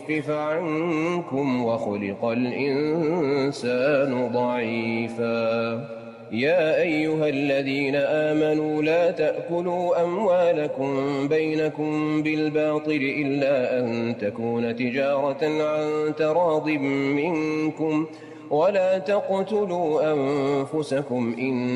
يخفف عنكم وخلق الإنسان ضعيفا. يا أيها الذين آمنوا لا تأكلوا أموالكم بينكم بالباطل إلا أن تكون تجارة عن تراض منكم ولا تقتلوا أنفسكم